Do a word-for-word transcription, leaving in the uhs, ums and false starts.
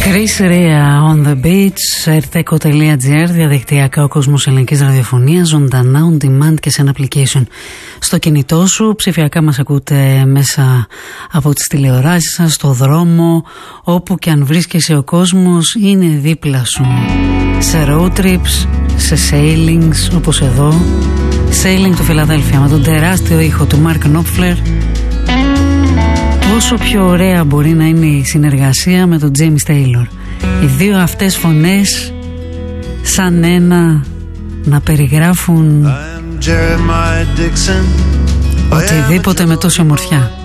Chris Rea on the beach, ερτέκο τελεία τζι άρ, διαδικτυακά ο κόσμος ελληνικής ραδιοφωνίας, ζωντανά, on demand και σε ένα application στο κινητό σου. Ψηφιακά μας ακούτε μέσα από τις τηλεοράσεις σας, στο δρόμο, όπου και αν βρίσκεσαι ο κόσμος είναι δίπλα σου. Σε road trips, σε sailings όπως εδώ, sailing του Φιλαδέλφια με τον τεράστιο ήχο του Mark Knopfler. Πόσο πιο ωραία μπορεί να είναι η συνεργασία με τον James Taylor. Οι δύο αυτές φωνές σαν ένα να περιγράφουν οτιδήποτε με τόση ομορφιά.